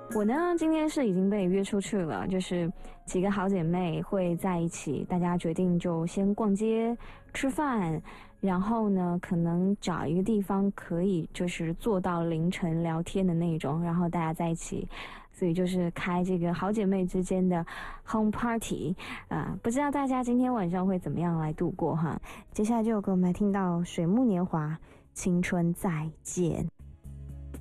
我呢，今天是已经被约出去了，就是几个好姐妹会在一起，大家决定就先逛街、吃饭，然后呢，可能找一个地方可以就是坐到凌晨聊天的那种，然后大家在一起，所以就是开这个好姐妹之间的 home party 不知道大家今天晚上会怎么样来度过哈？接下来就有给我们来听到水木年华《青春再见》。